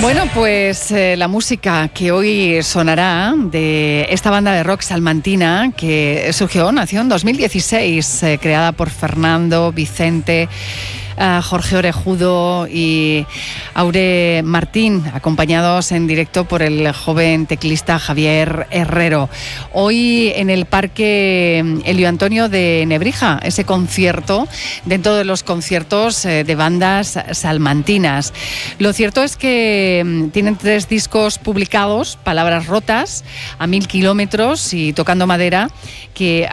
Bueno, pues la música que hoy sonará de esta banda de rock salmantina que nació en 2016, creada por Fernando, Vicente, Jorge Orejudo y Aure Martín, acompañados en directo por el joven teclista Javier Herrero. Hoy en el Parque Elio Antonio de Nebrija, ese concierto dentro de los conciertos de bandas salmantinas. Lo cierto es que tienen 3 discos publicados, Palabras Rotas, A 1000 kilómetros y Tocando Madera, que